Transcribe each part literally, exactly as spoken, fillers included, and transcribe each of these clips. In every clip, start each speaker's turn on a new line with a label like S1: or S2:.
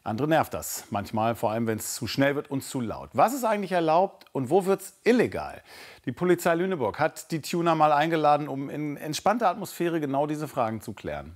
S1: Andere nervt das. Manchmal, vor allem wenn es zu schnell wird und zu laut. Was ist eigentlich erlaubt und wo wird es illegal? Die Polizei Lüneburg hat die Tuner mal eingeladen, um in entspannter Atmosphäre genau diese Fragen zu klären.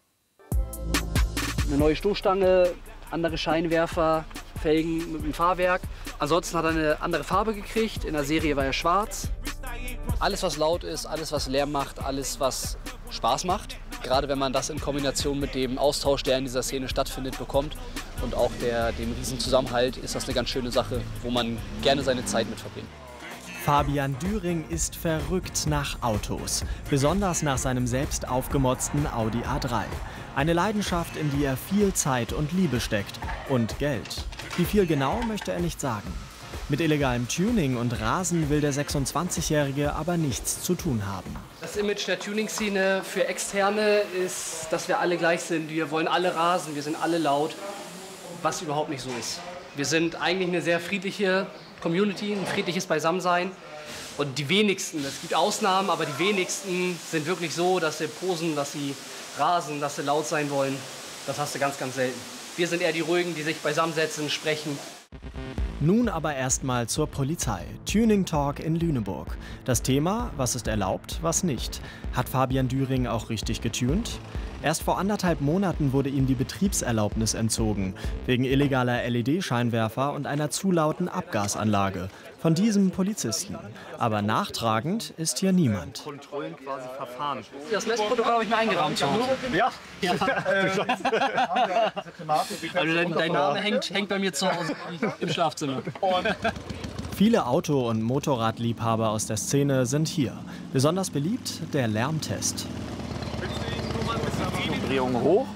S2: Eine neue Stoßstange, andere Scheinwerfer, Felgen mit dem Fahrwerk. Ansonsten hat er eine andere Farbe gekriegt. In der Serie war er schwarz. Alles, was laut ist, alles, was Lärm macht, alles, was Spaß macht. Gerade wenn man das in Kombination mit dem Austausch, der in dieser Szene stattfindet, bekommt und auch der, dem Riesenzusammenhalt, ist das eine ganz schöne Sache, wo man gerne seine Zeit mit verbringt.
S3: Fabian Düring ist verrückt nach Autos, besonders nach seinem selbst aufgemotzten Audi A drei. Eine Leidenschaft, in die er viel Zeit und Liebe steckt und Geld. Wie viel genau, möchte er nicht sagen. Mit illegalem Tuning und Rasen will der sechsundzwanzigjährige aber nichts zu tun haben.
S2: Das Image der Tuning-Szene für Externe ist, dass wir alle gleich sind. Wir wollen alle rasen, wir sind alle laut, was überhaupt nicht so ist. Wir sind eigentlich eine sehr friedliche Community, ein friedliches Beisammensein. Und die wenigsten, es gibt Ausnahmen, aber die wenigsten sind wirklich so, dass sie posen, dass sie rasen, dass sie laut sein wollen. Das hast du ganz, ganz selten. Wir sind eher die Ruhigen, die sich beisammensetzen, sprechen.
S3: Nun aber erstmal zur Polizei. Tuning Talk in Lüneburg. Das Thema, was ist erlaubt, was nicht. Hat Fabian Düring auch richtig getunt? Erst vor anderthalb Monaten wurde ihm die Betriebserlaubnis entzogen, wegen illegaler L E D-Scheinwerfer und einer zu lauten Abgasanlage. Von diesem Polizisten. Aber nachtragend ist hier niemand.
S2: Kontrollen quasi verfahren. Das Messprotokoll habe ich mir eingerahmt.
S4: Ja.
S2: ja. Also dein, dein Name hängt, hängt bei mir zu Hause im Schlafzimmer.
S3: Viele Auto- und Motorradliebhaber aus der Szene sind hier. Besonders beliebt der Lärmtest.
S4: Drehung hoch.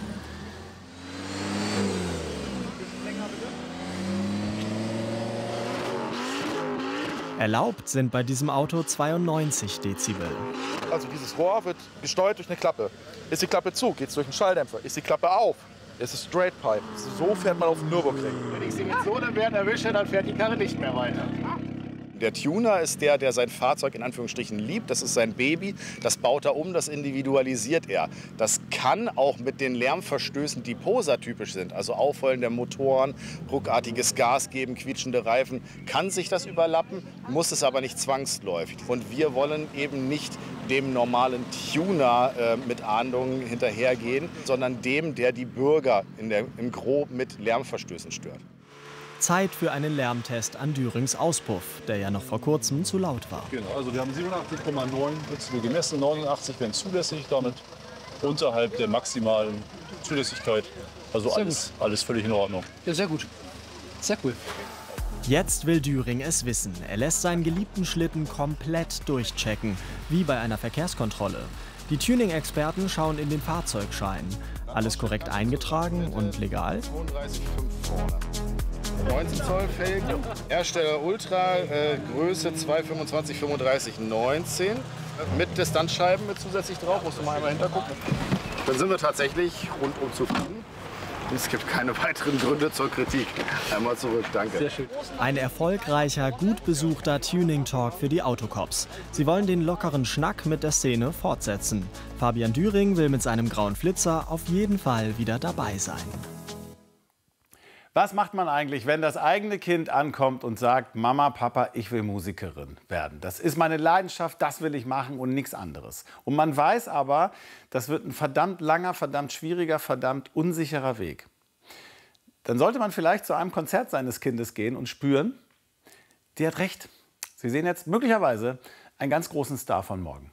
S3: Erlaubt sind bei diesem Auto zweiundneunzig Dezibel.
S4: Also dieses Rohr wird gesteuert durch eine Klappe. Ist die Klappe zu, geht es durch einen Schalldämpfer. Ist die Klappe auf, ist es Straight Pipe. So fährt man auf dem Nürburgring.
S5: Wenn ich sie mit so einem Wert erwische, dann fährt die Karre nicht mehr weiter.
S6: Der Tuner ist der, der sein Fahrzeug in Anführungsstrichen liebt. Das ist sein Baby. Das baut er um, das individualisiert er. Das kann auch mit den Lärmverstößen, die Poser-typisch sind, also Aufheulen der Motoren, ruckartiges Gas geben, quietschende Reifen, kann sich das überlappen, muss es aber nicht zwangsläufig. Und wir wollen eben nicht dem normalen Tuner äh, mit Ahndungen hinterhergehen, sondern dem, der die Bürger in der, im Gros mit Lärmverstößen stört.
S3: Zeit für einen Lärmtest an Dürings Auspuff, der ja noch vor kurzem zu laut war.
S7: Genau, also wir haben siebenundachtzig Komma neun Dezibel gemessen, neunundachtzig wären zulässig, damit unterhalb der maximalen Zulässigkeit. Also alles, alles völlig in Ordnung.
S2: Ja, sehr gut. Sehr cool.
S3: Jetzt will Düring es wissen. Er lässt seinen geliebten Schlitten komplett durchchecken, wie bei einer Verkehrskontrolle. Die Tuning-Experten schauen in den Fahrzeugschein. Alles korrekt eingetragen und legal?
S6: zweiunddreißig Komma fünf vorne. neunzehn Zoll Felgen, Hersteller Ultra, äh, Größe zwei fünfundzwanzig fünfunddreißig neunzehn. Mit Distanzscheiben mit zusätzlich drauf, musst du mal einmal hintergucken. Dann sind wir tatsächlich rundum zufrieden. Es gibt keine weiteren Gründe zur Kritik. Einmal zurück, danke.
S2: Sehr schön.
S3: Ein erfolgreicher, gut besuchter Tuning-Talk für die Autocops. Sie wollen den lockeren Schnack mit der Szene fortsetzen. Fabian Düring will mit seinem grauen Flitzer auf jeden Fall wieder dabei sein.
S1: Was macht man eigentlich, wenn das eigene Kind ankommt und sagt, Mama, Papa, ich will Musikerin werden. Das ist meine Leidenschaft, das will ich machen und nichts anderes. Und man weiß aber, das wird ein verdammt langer, verdammt schwieriger, verdammt unsicherer Weg. Dann sollte man vielleicht zu einem Konzert seines Kindes gehen und spüren, die hat recht. Sie sehen jetzt möglicherweise einen ganz großen Star von morgen.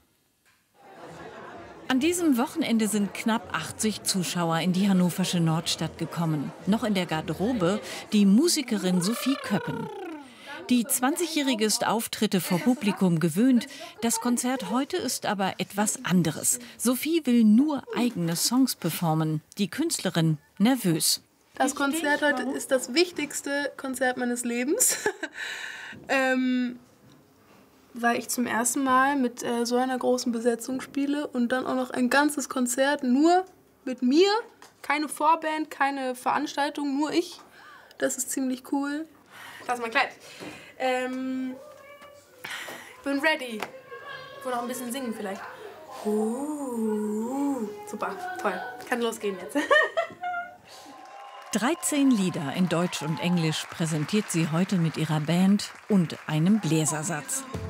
S8: An diesem Wochenende sind knapp achtzig Zuschauer in die hannoversche Nordstadt gekommen. Noch in der Garderobe die Musikerin Sophie Köppen. Die zwanzigjährige ist Auftritte vor Publikum gewöhnt. Das Konzert heute ist aber etwas anderes. Sophie will nur eigene Songs performen. Die Künstlerin nervös.
S9: Das Konzert heute ist das wichtigste Konzert meines Lebens. ähm... weil ich zum ersten Mal mit äh, so einer großen Besetzung spiele und dann auch noch ein ganzes Konzert nur mit mir. Keine Vorband, keine Veranstaltung, nur ich. Das ist ziemlich cool. Das ist mein Kleid. Ähm, ich bin ready. Ich will noch ein bisschen singen vielleicht. Uh, super, toll. Kann losgehen jetzt.
S8: dreizehn Lieder in Deutsch und Englisch präsentiert sie heute mit ihrer Band und einem Bläsersatz.